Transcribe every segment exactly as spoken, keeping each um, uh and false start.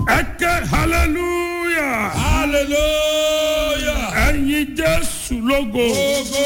Ẹ̀kẹ́ hallelujah. Hallelujah. Ẹ̀yin Jésù lógo. Ogo.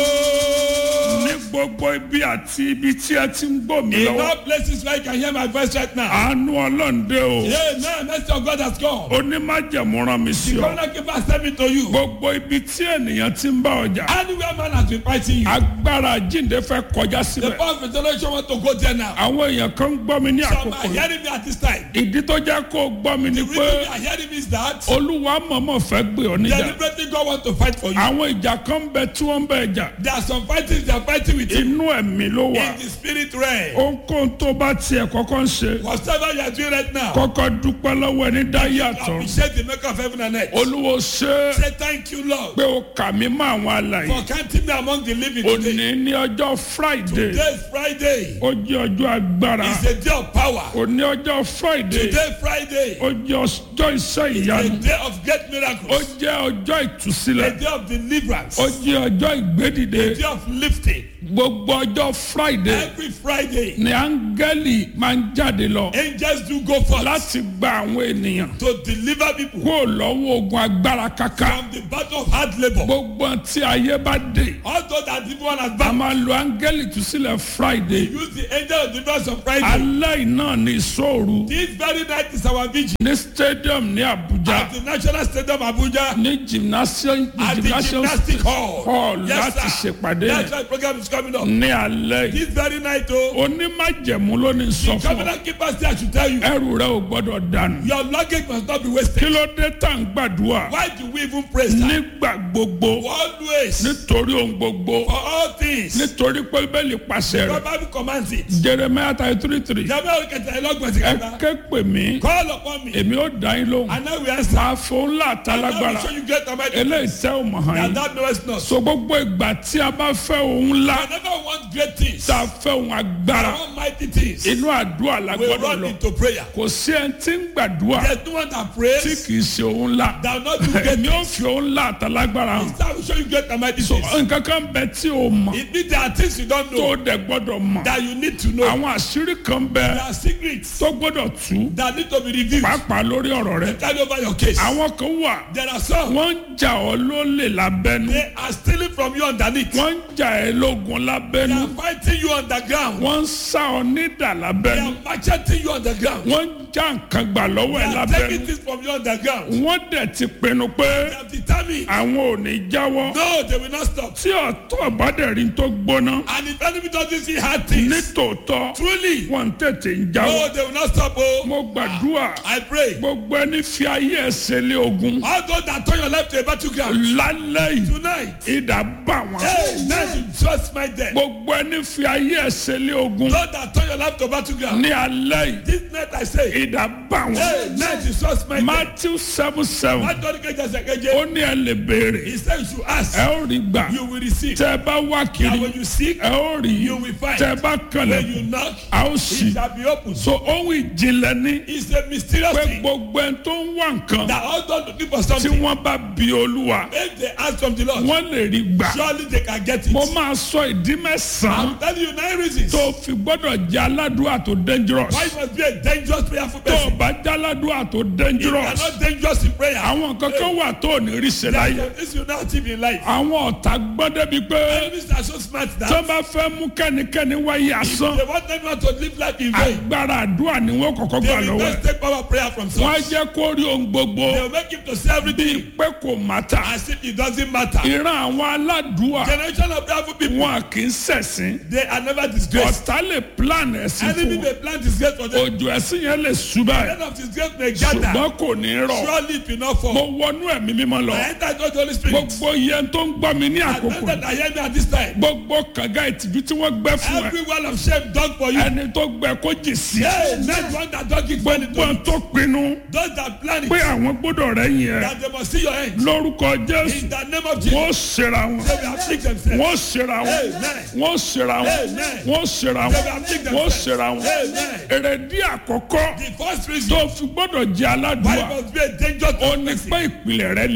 Ní gbogbo ibi àti ibi tí ẹ ti ń gbọ́ mi In lọ́wọ́. all places where you can hear my voice right now. Àánú Ọlọ́run dé o. Yeah, now mercy of God has come. Onímájẹ̀mú rán mi sí The ọ. covenant keeper sent me to you. Gbogbo ibi tí ènìyàn ti ń bá ọjà. Anywhere man has been fighting you. Agbára jíǹde fẹ́ kọjá The síbẹ̀. power of resurrection want to go there now. Àwọn èèyàn kan ń gbọ́ mi ní Some àkókò are yìí. hearing me at this time. Ìdí tó jẹ́ kó o gbọ́ mi ni The reason pé they are hearing me is that Olúwa mọ̀mọ́ fẹ́ gbé ọ níjà. deliberately God want to fight for you. Àwọn ìjà kan ń bẹ tí wọ́n ń bẹ jà. There are some fightings they are fighting with you Inú ẹ̀mí ló wà. in the spirit realm. Ohunkóhun tó bá tiẹ̀ kọ́kọ́ ń ṣe. Whatever you are doing right now, Kọ́kọ́ dúpẹ́ lọ́wọ́ ẹni dá yàtọ̀. appreciate the maker of heaven and earth. Olúwo ṣe Say thank you, Lord, pé o kà mí mọ́ àwọn alàyè. for counting me among the living Òní today. ní ọjọ́ Friday. Today is Friday. Ó jẹ́ ọjọ́ agbára. It's a day of power. Òní ọjọ́ Friday. Today Friday. Ó jẹ́ ọjọ́ iṣẹ́ A ìyanu. day of great Ó miracles. jẹ́ ọjọ́ A ìtúsílẹ̀. day of deliverance. Ó A jẹ́ ọjọ́ ìgbédìde. day of lifting. Gbogbo ọjọ́ Friday Every Friday, ni áńgẹ́lì máa ń jáde lọ angels do go forth láti gba àwọn ènìyàn to deliver people kúrò lọ́wọ́ ogun agbára kaka. from the battle of hard labor. Gbogbo tí ayé bá dé. Although that evil one has A back, máa lo áńgẹ́lì ìtúsílẹ̀ Friday. use the angel of deliverance on Friday. Alẹ́ iná ní ìṣòro This very night is our vigil ní stadium ní Abuja at the National Stadium Abuja ní gymnasium at the gymnasium gymnastic hall. hall Yes, láti sir. ṣèpàdé That's why the program is coming up. ní alẹ́ yìí. This very night, oh, Onímájẹ̀mú ló ní sọ the fún ọ. covenant keeper say I should tell you, Ẹrù rẹ ò gbọ́dọ̀ dànù. your luggage must not be Kí wasted. ló dé tá à ń gbàdúrà? Why do we even pray, sir? Nígbà gbogbo Always, nítorí ohun gbogbo for all things, nítorí pé bẹ́ẹ̀lì pàṣẹ the rẹ̀. Bible commands it. Jeremiah thirty three three. Jamiu Olùkẹ́tẹ̀ ẹlọ́gbọ̀n ti Ẹ kàdá. ké pè mí. Call upon me, Èmi ó dá yín lóhùn. and I will answer. Máa fún ńlá And I will àtàlágbára. show you great and mighty Eléyìí things tẹ́ ò mọ̀ hàn that yín. thou knowest not. So gbogbo ìgbà tí a bá fẹ́ òun ńlá Whenever we want great things, tá a fẹ́ òun agbára. I want mighty things, Inú àdúrà la we gbọ́dọ̀ run lọ. into prayer. Kò sí ẹni tí ń gbàdúrà There's no one that tí prays kì í ṣe òun ńlá. that will not do great Èmi ó things. fi òun ńlá àtàlágbára hàn. I will show you great and mighty things. Nǹkan kan bẹ tí o mọ̀ It means there are things you don't tó know o dẹ̀ gbọ́dọ̀ mọ̀. that you need to know. Àwọn àṣírí kan bẹ There are secrets tó gbọ́dọ̀ tú that need to be revealed. pàápàá lórí ọ̀rọ̀ rẹ. Carry over your case. Àwọn kan wà There are some, wọ́n ń jà ọ́ lólè lábẹ́nu. they are stealing from you underneath. Wọ́n ń jà ẹ́ lógun They lábẹ́nu. are fighting you underground. Wọ́n ń sá ọ nídà They lábẹ́nu. are macheting you underground. Wọ́n ń já nǹkan gbà lọ́wọ́ They ẹ̀ are lábẹ́nu. taking things from you underground. Wọ́n dẹ̀ ti pinnu pé They have determined, àwọn ò ní jáwọ́. no, they will not stop. Tí ọ̀tọ̀ bá dẹ̀ rí tó gbóná. And if enemy doesn't see hard things, Nítòótọ́ truly, wọ́n ń tètè ń no, jáwọ́. they will not stop. Oh, Mo gbàdúrà I pray. gbogbo ẹni fi ayé ẹsẹ̀ lé ogun. All those that turn your life to a battleground Lálẹ́ yìí tonight, ìdá bá wọn. hey, now you just my death. Gbogbo ẹni fi ayé ẹsẹ̀ lé ogun. Those that turn your life to battleground, Ní alẹ́ yìí this night I say, ìdá bá hey, wọn. now you just my death. Matthew seven seven What God can just ó say, ní ẹ lè béèrè he said you should ask, ẹ ó rí gbà you will receive. tẹ ẹ bá wá And kiri when you seek, ẹ ó rí you will find. tẹ ẹ bá When kànlẹ̀ you knock, a ó it ṣí. shall be opened. So ohun ìjìnlẹ̀ ní It's a mysterious pé thing gbogbo ẹni tó ń wá nǹkan that all those looking for tí something, wọ́n bá bi Olúwa if they ask from the Lord, wọ́n lè rí gbà. surely they can get it. Mo máa sọ ìdí mẹ́sàn-án I'm telling you nine reasons tó fi gbọ́dọ̀ jẹ́ aládùúrà tó dangerous. why you must be a dangerous prayerful Tó o person. bá jẹ́ aládùúrà tó You dangerous. are not dangerous in prayer. Àwọn nǹkan kan wà tó ò ní rí ṣe There are láyé. some things you not achieve in life. Àwọn ọ̀tá gbọ́n débi pé Enemies are so smart tó that bá fẹ́ mú kẹ́nikẹ́ni wáyé asán. they want everyone to live life in vain. Agbára àdúrà ni wọ́n kọ́kọ́ gbà They will lọ́wọ́ just ẹ̀. take power prayer from Wọ́n á source. jẹ́ kó rí ohun gbogbo They will make him to say bíi everything pé kò mátà. as if it doesn't matter. Ìran àwọn aládùúà Generation of prayerful people, wọn kì í ṣẹ̀sìn. they are never disgraced. Ọ̀tá lè plan ẹ̀sìn Enemy fún may plant disgrace for wọn. them. Òjò ẹ̀sìn yẹn lè ṣubá ẹ̀. End of disgrace may gather. Ṣùgbọ́n kò ní rọ̀. Surely it will not fall. Mo wọnú ẹ̀mí mímọ́ lọ. I enter into the Holy Spirit. Gbogbo iye tó ń gbọ́ mi ní And àkókò. then I hear me at this time. Gbogbo kànga ìtìjú tí wọ́n gbẹ́ fún ẹ. Every wall of shame done for you. Ẹni tó gbẹ kó jì sí. Hey, not one that don't give money to Gbogbo you. tó pinnu Those that plan pé it, àwọn gbọ́dọ̀ rẹ̀ yìn ẹ́. that they must see your end. Lórúkọ Jésù. In the name of Jesus, Wọ́n ṣera wọn. they will afflict themselves. Wọ́n ṣera wọn. Amen. Wọ́n ṣera wọn. Amen. Wọ́n ṣera They wọn. will afflict Wọ́n themselves. ṣera wọn. Amen. Èrèdí àkọ́kọ́ The first reason tó fi gbọ́dọ̀ jẹ́ why aládùúgbò you must be a dangerous ó ní person. pé ìpìlẹ̀ rẹ̀ le.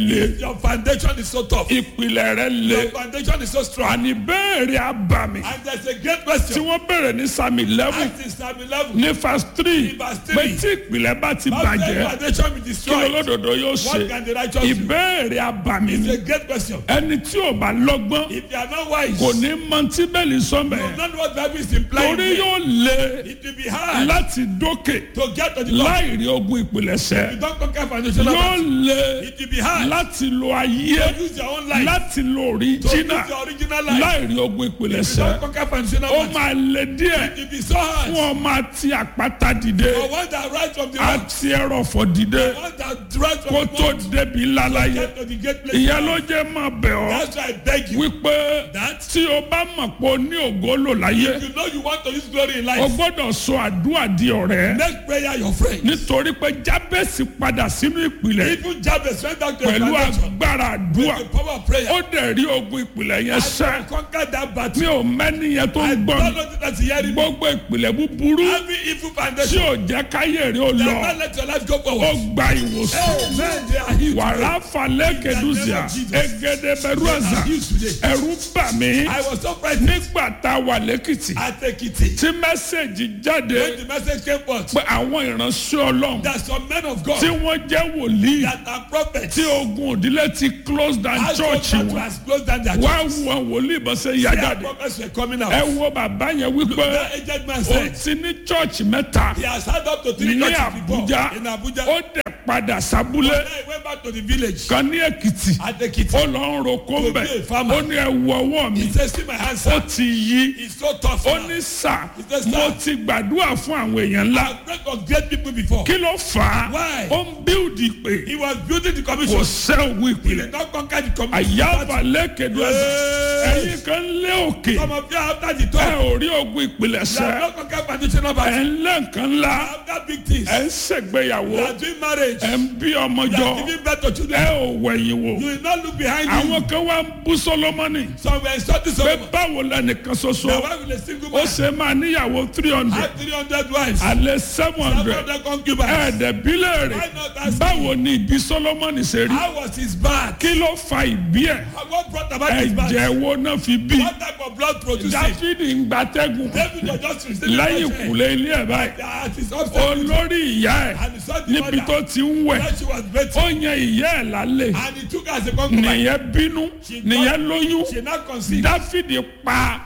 Your foundation is so tough. ìpìlẹ̀ rẹ le. Your foundation is so strong. àní béèrè abàmì. And there's a great tí question. wọ́n béèrè ní psalm eleven Ask in Psalm eleven. ní verse three In verse pé three. tí ìpìlẹ̀ bá ti How can bàjẹ́ foundation be kí destroyed? olódodo yóò What ṣe. can the righteous do? ìbéèrè abàmì It's ni. a great question. ẹni tí ò bá lọ́gbọ́n If you are not wise, kò ní mọ tí bẹ́ẹ̀lì you sọ́mẹ̀. don't know what Bible is implying. torí there. yóò le It will be hard láti dókè to get to the top. láì rí ogun You ìpìlẹ̀ṣẹ̀. don't conquer foundation. yóò le It will be hard láti lo ayé to use your own life. láti lo To use òríjínà your original life. láì rí ogun You don't ìpìlẹ̀ṣẹ̀. conquer foundation. ó máa le díẹ̀ It will be so hard. fún ọmọ àti àpáta dìde For one that rise from the rock. àti ẹrọ̀fọ̀ dìde One that rise from kó the tó rock. débi ńlá láyé. Get to the great place. ìyẹn ló jẹ́ máa bẹ̀ ọ́ That's why I beg you. wípé That tí o bá mọ̀ pé o ní ògo lò láyé you know you want to use glory in o life. gbọ́dọ̀ sọ àdúrà di ọ̀rẹ́ Make prayer your friend. nítorí pé jábẹ́sì padà sínú ìpìlẹ̀ Even Jabez went back to his pẹ̀lú foundation. agbára àdúrà The power of prayer. ó dẹ̀ rí ogun ìpìlẹ̀ yẹn I sẹ́ conquer that mi battle. ò mẹ́ni yẹn tó I ń don't gbọ́ mi know that you hearing me. gbogbo ìpìlẹ̀ búburú Every evil tí foundation. ò jẹ́ káyé rí ó lọ Never let your life go ó forward. gba ìwòsàn Amen. They are healed. wàrà falẹ̀ kẹdùsíà egede bẹ̀rùàzà ẹ̀rù bà mí I was so frightened nígbà tá a wà lẹ́kìtì at Ekiti. tí mẹ́sẹ̀gì jáde When the message came forth, pé àwọn ìránṣẹ́ ọlọ́run that some men of God tí wọ́n jẹ́ wòlíì that are prophets tí ogun òdílé ti close down has church that wọn has closed down their wá churches. wọn wòlíì bọ́ sẹ́ yá Their jáde prophets were coming out. ẹ wo bàbá yẹn wípé That aged man ó said ti ní church mẹ́ta he has had up to three ní churches before Àbújá in Abuja. ó dẹ̀ padà sábúlé Then he went back to the village kan ní Èkìtì at Ekiti. ó lọ ń roko ń bẹ̀ To be a farmer. ó ní ẹ wo ọwọ́ mi He said, see my hands, ó sir. ti yí It's so tough ó now. ní sà said, mo "Sir." ti gbàdúrà fún àwọn èèyàn ńlá I've prayed for great people before. kí ló fà á Why? ó ń bíldì pé He was building the kò commission. sẹ́ ògùn He ìpìlẹ̀ did not conquer the commission. àyàfà lẹ́kẹ̀dọ́ Hey. ẹ̀yìn kan lé òkè Some of you are after the ẹ top. ò rí ogun ìpìlẹ̀ You have sẹ́ not conquered foundational ẹ̀ battle. ń lé nǹkan ńlá After big things. ẹ̀ ń ṣègbéyàwó You are doing marriage. ẹ̀ ń bí ọmọ You jọ are giving birth to ẹ children. ò wẹ̀yìn wò You will not look behind you. àwọn kan wá ń bú Sólómọ́nì Some were insulting pé Solomon. báwo lẹ́nìkan ṣoṣo The wife with a single ó man ṣe máa níyàwó three hundred had three hundred wives. alẹ́ seven hundred Seven hundred concubines. ẹ̀ẹ́dẹ̀bílẹ̀ rẹ̀ Why not ask báwo ni ìbí Sólómọ́nì ṣe rí How was his birth? kí ló fa ìbí ẹ̀ What brought about his birth? ẹ̀jẹ̀ wo náà fi bí What type of blood produced it? Dáfídì ń gbatẹ́gùn David was just receiving lẹ́yìn bloodshed. ìkùlé ilé ẹ̀ báyìí At his upstairs. olórí ìyá ẹ̀ And he saw the níbi mother. tó ti ń wẹ̀ When she was ó bathing. yan ìyá ẹ̀ lálẹ́ And he took her as a concubine. nìyẹn bínú nìyẹn lóyún She now conceived. Dáfídì pa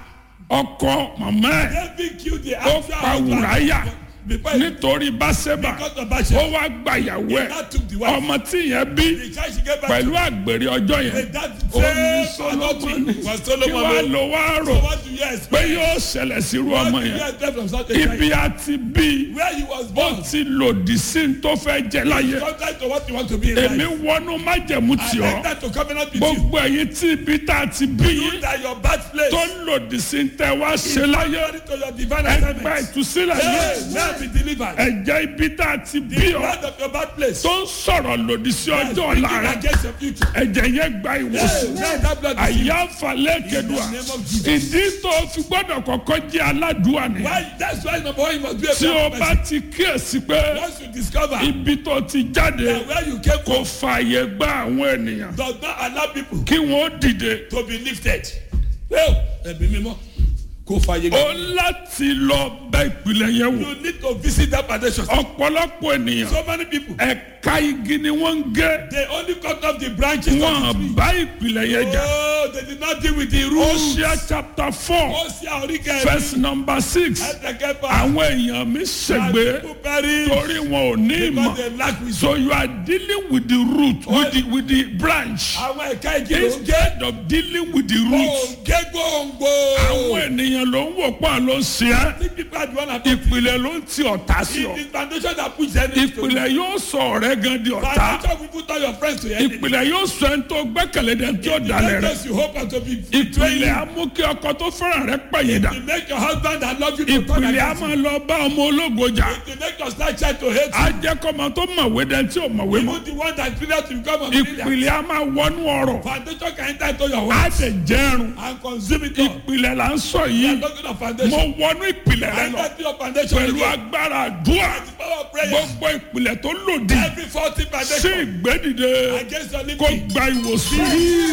ọkọ màmá ẹ̀ David killed the ó actual pa Wùráyà before he nítorí Báṣẹ́bà got the ó Bathsheba. wá gbàyàwó He ẹ̀ now took the wife. ọmọ tí yẹn bí The child she gave back pẹ̀lú to. àgbèrè ọjọ́ yẹn And that ó ní same Sólómọ́nì adultery was kí Solomon. wàá lọ wá rò So what do you pé expect? yóò ṣẹlẹ̀ sírú What ọmọ do you yẹn expect from such a child? ibi àti bí Where he was ó born. ti lòdì sí ní tó fẹ́ jẹ láyé Contrary to what you want to be in èmi life. wọnú májẹ̀mú I tì ọ́ like that to covenant with you. gbogbo ẹ̀yin tí ibi tá a ti bí You yín that your birthplace tó lòdì sí ní tẹ́ wá ṣe láyé according to your divine ẹgbẹ́ assignment. ìtúsílẹ̀ Hey, yìí now be delivered. ẹ̀jẹ̀ ibi tá a ti bí The ọ́ blood of your birthplace. tó ń sọ̀rọ̀ lòdì sí Yes, ọjọ́ ọ̀la speaking rẹ̀ against your future. ẹ̀jẹ̀ yẹn gba Hey, ìwòsàn now that blood is healed. àyà falẹ̀ kẹdùà In the name of Jesus. ìdí tó fi gbọ́dọ̀ kọ́kọ́ jẹ́ aládùúà ni Why? That's why number one you must be a tí o prayer bá person. ti kíyèsí pé Once you discover ibi tó ti jáde that where you came kò from fààyè gba àwọn ènìyàn does not allow people kí wọ́n dìde to be lifted. Well, ẹ̀mí mímọ́ kò fàyè ó gbà. láti lọ bẹ ìpìlẹ̀ yẹn wò You need to visit that foundation. ọ̀pọ̀lọpọ̀ ènìyàn So many people, ẹ̀ka igi ni wọ́n ń gé they only cut off the branches of the wọ́n tree. bá ìpìlẹ̀ yẹn jà Oh, they did not deal with the roots. Hosea chapter four Ó ṣe àríkẹ́ verse number six ẹ̀ẹ́dẹ̀kẹ́fà. àwọn èèyàn mi ṣègbè People perish torí wọn ò ní ìmọ̀ because they lack wisdom. so you are dealing with the root with the with the branch Àwọn ẹ̀ka igi ló ń gé. instead of dealing with the root Òǹgé gbòǹgbò. àwọn ènìyàn ló ń wò pọ́n ló ń ṣe é Think people are the one affected. ìpìlẹ̀ ló ń ti ọ̀tá sí ọ It is foundation that puts enemies to you. ìpìlẹ̀ yóò sọ ọ̀rẹ́ gan di ọ̀tá Foundation will put all your friends to enemy. ìpìlẹ̀ yóò sọ ẹni tó gbẹ́kẹ̀lé dẹ̀ tí ó dalẹ̀ rẹ̀ Because you hope and to be betrayed. ìpìlẹ̀ á mú kí ọkọ tó fẹ́ràn rẹ̀ pẹ̀yìndà You make your husband that love you to turn ìpìlẹ̀ á against máa you. lọ bá ọmọ ológo jà You make your star child to hate á you. jẹ́ kọ́mọ tó mọ̀wé dẹ̀ tí ò mọ̀wé mọ́ Even the one that failed to become a millionaire. ìpìlẹ̀ á máa wọnú ọ̀rọ̀ Foundation can enter into your á wealth tẹ̀ jẹ́rùn and consume it all. ìpìlẹ̀ là ń sọ yìí are talking of mo foundation. wọnú ìpìlẹ̀ rẹ I lọ enter your foundation pẹ̀lú again. agbára àdúrà The power of prayer. gbogbo ìpìlẹ̀ tó lòdì Every faulty sí foundation ìgbédìde against your kó living. gba ìwòsàn.